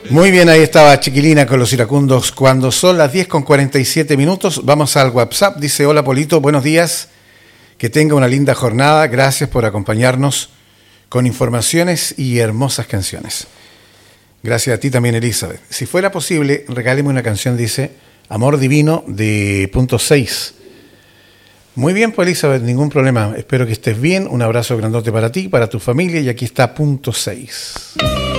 Muy bien, ahí estaba Chiquilina con los iracundos. Cuando son las 10:47, vamos al WhatsApp. Dice: hola Polito, buenos días. Que tenga una linda jornada. Gracias por acompañarnos con informaciones y hermosas canciones. Gracias a ti también, Elizabeth. Si fuera posible, regáleme una canción, dice Amor Divino de Punto 6. Muy bien, pues Elizabeth, ningún problema. Espero que estés bien. Un abrazo grandote para ti, para tu familia. Y aquí está Punto 6.